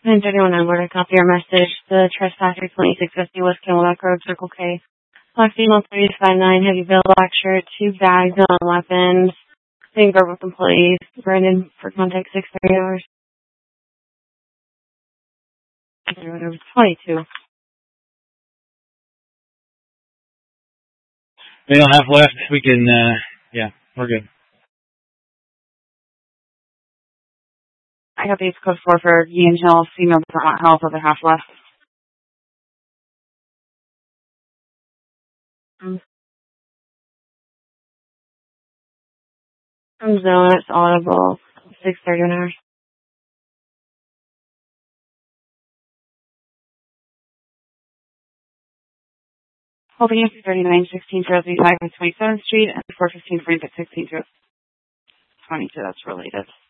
9:31 onward, I copy your message. The trespasser 2650 West Camelback Road, Circle K. Black female 3059, heavy veil, black shirt, 2 bags, no weapons. Being verbal with employees. Brandon for contact 6:30 hours. 22. They don't have left. We can, yeah, we're good. I got the East Coast 4 for Ian Hill, female Vermont Health, other half left. From zone, it's audible. 6:30 an hour. Holding up 3916 Rosie 5 on 27th Street and 415 Frank at 16 to 22. That's related.